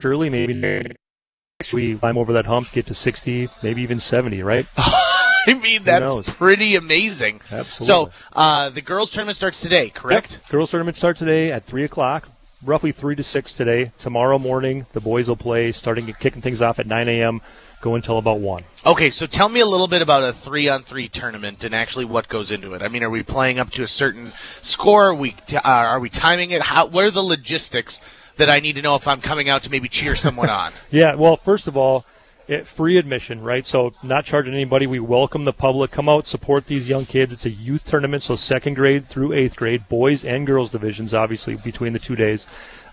early, maybe we climb over that hump, get to 60, maybe even 70, right? I mean, that's pretty amazing. Absolutely. So the girls' tournament starts today, correct? Yep. Girls' tournament starts today at 3 o'clock, roughly 3 to 6 today. Tomorrow morning, the boys will play, kicking things off at 9 a.m., go until about 1. Okay, so tell me a little bit about a 3-on-3 tournament and actually what goes into it. I mean, are we playing up to a certain score? Are we timing it? What are the logistics that I need to know if I'm coming out to maybe cheer someone on? Yeah, well, first of all, free admission, right? So not charging anybody. We welcome the public. Come out, support these young kids. It's a youth tournament, so 2nd grade through 8th grade, boys and girls divisions, obviously, between the 2 days.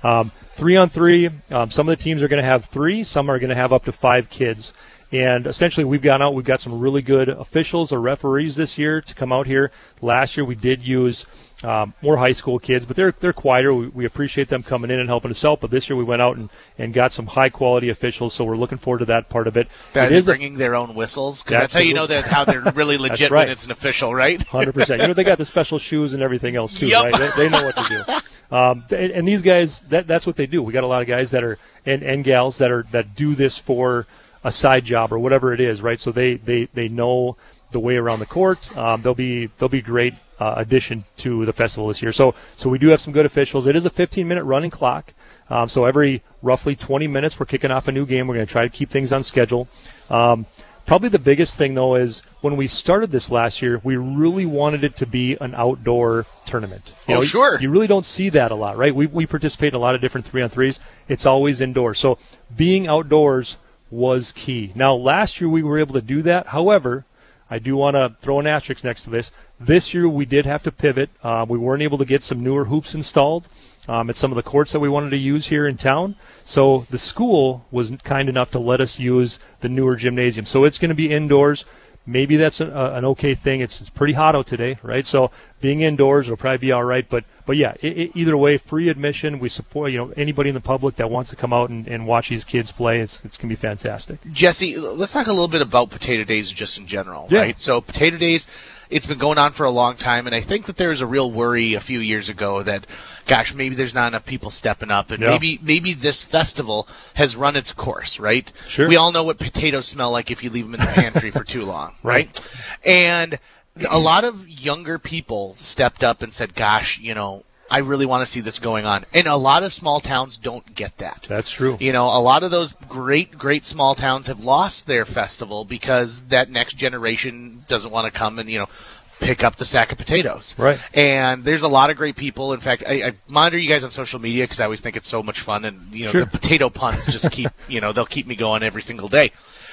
3-on-3, some of the teams are going to have 3. Some are going to have up to 5 kids. And essentially, we've got some really good officials or referees this year to come out here. Last year, we did use more high school kids, but they're quieter. We appreciate them coming in and helping us out. But this year, we went out and got some high quality officials, so we're looking forward to that part of it. That is bringing their own whistles, because that's how you know how they're really legit when it's an official, right? 100%. They got the special shoes and everything else too, yep. Right? They know what to do. And these guys, that's what they do. We got a lot of guys that are and gals that do this for a side job or whatever it is, right? So they know the way around the court. They'll be great addition to the festival this year. So we do have some good officials. It is a 15-minute running clock. So every roughly 20 minutes we're kicking off a new game. We're going to try to keep things on schedule. Probably the biggest thing, though, is when we started this last year, we really wanted it to be an outdoor tournament. Sure. You really don't see that a lot, right? We participate in a lot of different 3-on-3s. It's always indoors. So being outdoors was key. Now, last year we were able to do that. However, I do want to throw an asterisk next to this. This year we did have to pivot. We weren't able to get some newer hoops installed at some of the courts that we wanted to use here in town. So the school was kind enough to let us use the newer gymnasium. So it's going to be indoors. Maybe that's an okay thing. It's pretty hot out today, right? So being indoors will probably be all right. But yeah, either way, free admission. We support anybody in the public that wants to come out and watch these kids play. It's going to be fantastic. Jesse, let's talk a little bit about Potato Days just in general, right? So Potato Days, it's been going on for a long time, and I think that there was a real worry a few years ago that, gosh, maybe there's not enough people stepping up, and maybe this festival has run its course, right? Sure. We all know what potatoes smell like if you leave them in the pantry for too long, right? And a lot of younger people stepped up and said, gosh, I really want to see this going on. And a lot of small towns don't get that. That's true. A lot of those great small towns have lost their festival because that next generation doesn't want to come and, pick up the sack of potatoes. Right. And there's a lot of great people. In fact, I monitor you guys on social media because I always think it's so much fun. And, Sure. The potato puns just keep, they'll keep me going every single day.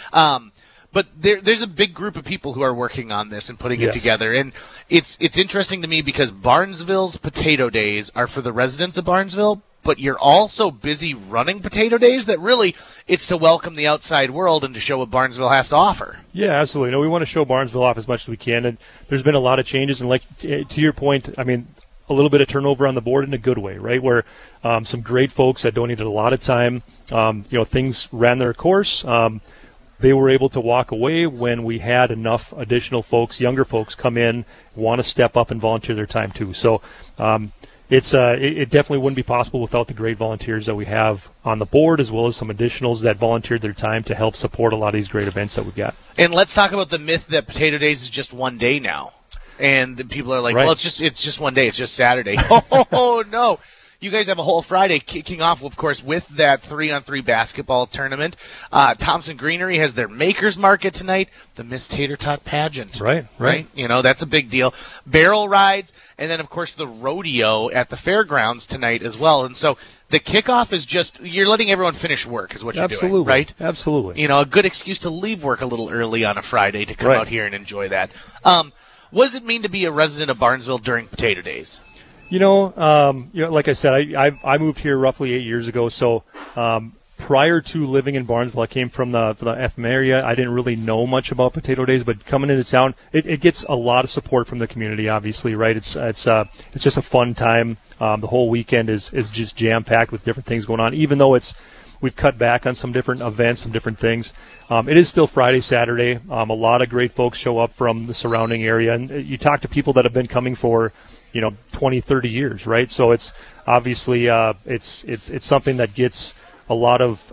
But there's a big group of people who are working on this and putting it together. And it's interesting to me because Barnesville's Potato Days are for the residents of Barnesville, but you're also busy running Potato Days that really it's to welcome the outside world and to show what Barnesville has to offer. Yeah, absolutely. We want to show Barnesville off as much as we can. And there's been a lot of changes. And to your point, I mean, a little bit of turnover on the board in a good way, right? Where some great folks that donated a lot of time, things ran their course. They were able to walk away when we had enough additional folks, younger folks, come in, want to step up and volunteer their time too. So it definitely wouldn't be possible without the great volunteers that we have on the board, as well as some additionals that volunteered their time to help support a lot of these great events that we've got. And let's talk about the myth that Potato Days is just one day now. And people are like, well, it's just one day. It's just Saturday. Oh, no. You guys have a whole Friday kicking off, of course, with that 3-on-3 basketball tournament. Thompson Greenery has their Makers Market tonight, the Miss Tater Tot pageant. Right. That's a big deal. Barrel rides, and then, of course, the rodeo at the fairgrounds tonight as well. And so the kickoff is just, you're letting everyone finish work is what you're doing, right? Absolutely. A good excuse to leave work a little early on a Friday to come out here and enjoy that. What does it mean to be a resident of Barnesville during Potato Days? Like I said, I moved here roughly 8 years ago. So prior to living in Barnesville, I came from the FM area. I didn't really know much about Potato Days, but coming into town, it gets a lot of support from the community. Obviously, right? It's just a fun time. The whole weekend is just jam packed with different things going on. Even though we've cut back on some different events, some different things. It is still Friday, Saturday. A lot of great folks show up from the surrounding area, and you talk to people that have been coming for 20, 30 years, right? So it's obviously it's something that gets a lot of